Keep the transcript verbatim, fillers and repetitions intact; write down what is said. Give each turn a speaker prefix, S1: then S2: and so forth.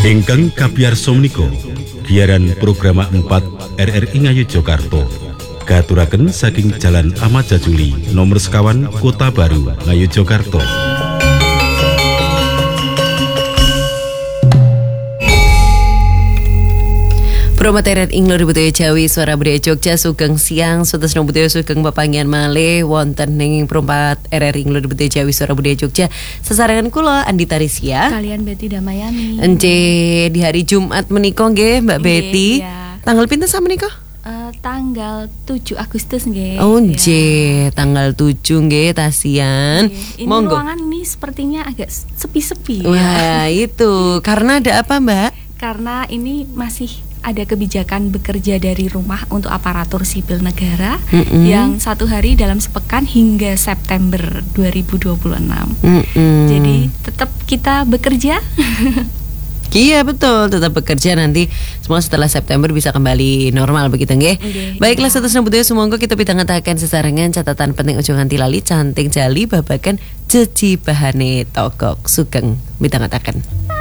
S1: Ingkang kabiyarsa menika giaran program empat R R I Ngayogyakarta katuraken saking Jalan Ahmad Jajuli nomor sekawan Kota Baru Ngayogyakarta.
S2: Promoteran Inglor Budaya Jawi Suara Budaya Jogja sugeng siang sutasna budaya sugeng papangian malih wonten ing perempat R R I Inglor Budaya Jawi Suara Budaya Jogja sesarengan kula Andi Tarisia
S3: kalian Betty Damayani
S2: ence di hari Jumat menika nggih Mbak Betty
S3: iya.
S2: Tanggal pinten sa menika?
S3: Uh, tanggal tujuh Agustus nggih.
S2: Oh nggih, ya. Tanggal tujuh nggih Tasian.
S3: Ini
S2: Monggo.
S3: Ruangan ini sepertinya agak sepi-sepi.
S2: Wah, ya. Itu karena ada apa, Mbak?
S3: Karena ini masih ada kebijakan bekerja dari rumah untuk aparatur sipil negara mm-hmm. yang satu hari dalam sepekan hingga September dua ribu dua puluh enam. Mm-hmm. Jadi tetap kita bekerja.
S2: Iya betul, tetap bekerja nanti semua setelah September bisa kembali normal begitu nggih. Okay, baiklah ya. Satus budaya sumangga kita pitangetaken sesarengan catatan penting ojo nganti lali canting jali babagan jeji bahane togok sugeng pitangetaken.